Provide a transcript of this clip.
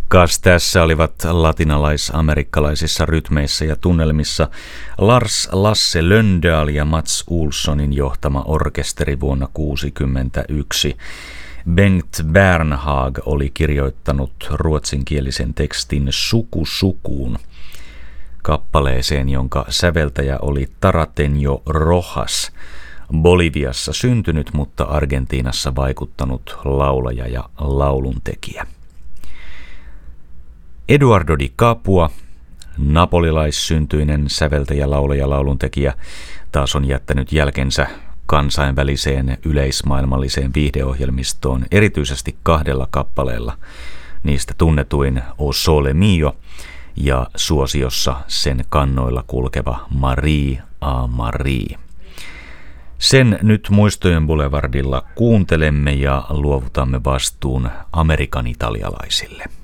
Kas tässä olivat latinalais-amerikkalaisissa rytmeissä ja tunnelmissa Lars Lasse Lönndahl ja Mats Olssonin johtama orkesteri vuonna 1961. Bengt Bernhag oli kirjoittanut ruotsinkielisen tekstin Suku sukuun kappaleeseen, jonka säveltäjä oli Taratenio Rojas, Boliviassa syntynyt, mutta Argentiinassa vaikuttanut laulaja ja lauluntekijä. Eduardo Di Capua, napolilaissyntyinen säveltäjä, laulaja, lauluntekijä, taas on jättänyt jälkensä kansainväliseen yleismaailmalliseen viihdeohjelmistoon erityisesti 2 kappaleella. Niistä tunnetuin O Sole Mio ja suosiossa sen kannoilla kulkeva Marie a Marie. Sen nyt Muistojen Boulevardilla kuuntelemme ja luovutamme vastuun amerikanitalialaisille.